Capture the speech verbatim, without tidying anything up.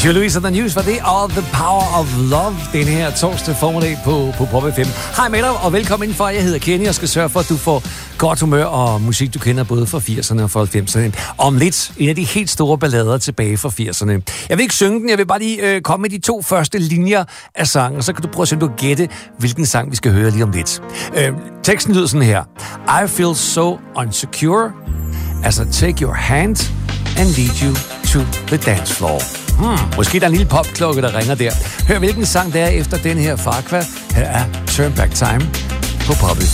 Hugh Lewis og The News var det, og The Power of Love, den her torsdag formiddag på, på Pop F M. Hej med dig, og velkommen indenfor. Jeg hedder Kenny, og skal sørge for, at du får godt humør og musik, du kender både fra firserne og fra halvfemserne. Om lidt, en af de helt store ballader tilbage fra firserne. Jeg vil ikke synge den, jeg vil bare lige øh, komme med de to første linjer af sangen, og så kan du prøve at se, om du kan gætte, hvilken sang vi skal høre lige om lidt. Øh, teksten lyder sådan her. I feel so unsecure, as I take your hand and lead you to the dance floor. Hmm, måske der er en lille popklokke, der ringer der. Hør, hvilken sang det er efter den her Farqua. Her er Turn Back Time på Pop F